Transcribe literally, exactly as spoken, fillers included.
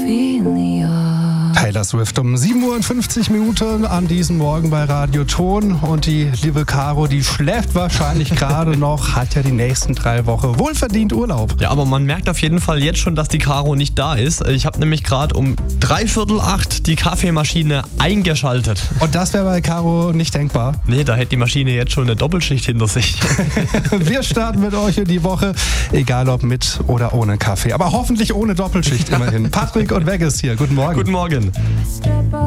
Taylor Swift um sieben Uhr fünfzig Minuten an diesem Morgen bei Radio Ton. Und die liebe Caro, die schläft wahrscheinlich gerade noch, hat ja die nächsten drei Wochen wohlverdient Urlaub. Ja, aber man merkt auf jeden Fall jetzt schon, dass die Caro nicht da ist. Ich habe nämlich gerade um dreiviertel acht die Kaffeemaschine eingeschaltet. Und das wäre bei Caro nicht denkbar. Nee, da hätte die Maschine jetzt schon eine Doppelschicht hinter sich. Wir starten mit euch in die Woche, egal ob mit oder ohne Kaffee. Aber hoffentlich ohne Doppelschicht immerhin. Patrick und Vegas hier, guten Morgen. Guten Morgen.